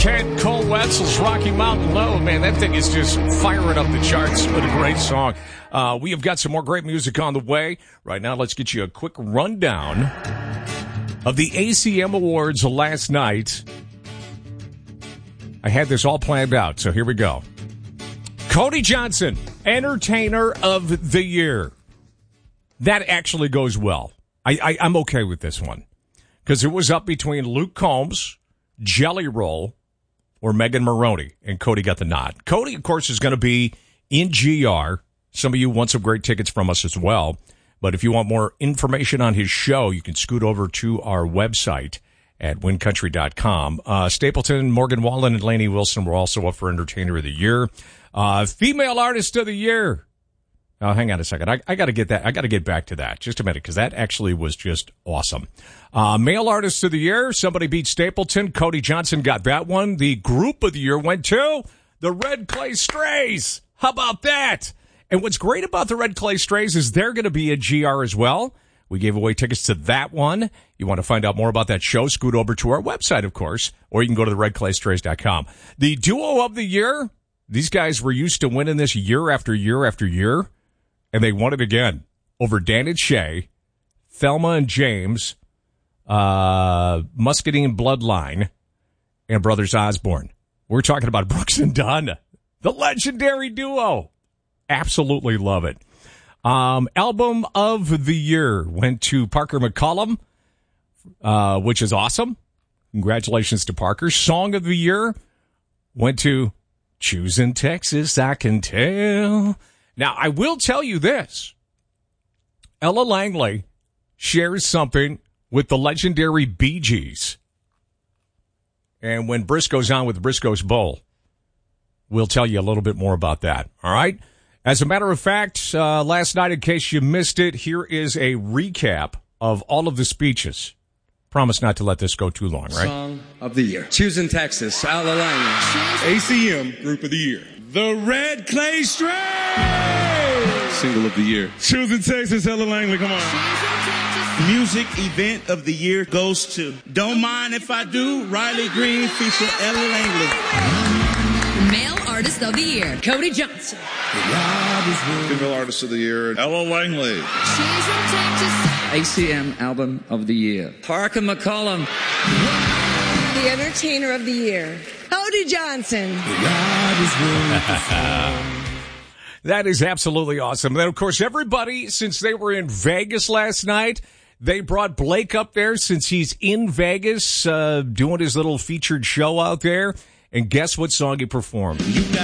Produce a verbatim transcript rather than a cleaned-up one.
Ted Cole Wetzel's Rocky Mountain Low. Man, that thing is just firing up the charts. What a great song. Uh, we have got some more great music on the way. Right now, let's get you a quick rundown of the A C M Awards last night. I had this all planned out, so here we go. Cody Johnson, Entertainer of the Year. That actually goes well. I, I, I'm okay with this one because it was up between Luke Combs, Jelly Roll, or Megan Maroney, and Cody got the nod. Cody, of course, is going to be in G R. Some of you want some great tickets from us as well. But if you want more information on his show, you can scoot over to our website at win country dot com. Uh, Stapleton, Morgan Wallen, and Lainey Wilson were also up for Entertainer of the Year. Uh, Female Artist of the Year. Oh, hang on a second. I, I got to get that. I got to get back to that. Just a minute, because that actually was just awesome. Uh, Male Artist of the Year. Somebody beat Stapleton. Cody Johnson got that one. The Group of the Year went to the Red Clay Strays. How about that? And what's great about the Red Clay Strays is they're going to be at G R as well. We gave away tickets to that one. You want to find out more about that show, scoot over to our website, of course, or you can go to the red clay strays dot com. The Duo of the Year. These guys were used to winning this year after year after year. And they won it again over Dan and Shay, Thelma and James, uh, Muscadine Bloodline, and Brothers Osborne. We're talking about Brooks and Dunn, the legendary duo. Absolutely love it. Um, album of the Year went to Parker McCollum, uh, which is awesome. Congratulations to Parker. Song of the Year went to Choosing Texas, I Can Tell. Now, I will tell you this. Ella Langley shares something with the legendary Bee Gees. And when Briscoe's on with Briscoe's Bowl, we'll tell you a little bit more about that. All right? As a matter of fact, uh, last night, in case you missed it, here is a recap of all of the speeches. Promise not to let this go too long, right? Song of the Year. Choosing Texas, Ella Langley. A C M Group of the Year. The Red Clay Strays. Single of the Year. Choosing Texas, Ella Langley, come on. Music Event of the Year goes to Don't Mind If I Do, Riley Green feature Ella Langley. Male Artist of the Year, Cody Johnson. Female Artist of the Year, Ella Langley. A C M Album of the Year, Parker McCollum. The Entertainer of the Year, Cody Johnson. That is absolutely awesome. And, of course, everybody, since they were in Vegas last night, they brought Blake up there since he's in Vegas uh, doing his little featured show out there. And guess what song he performed?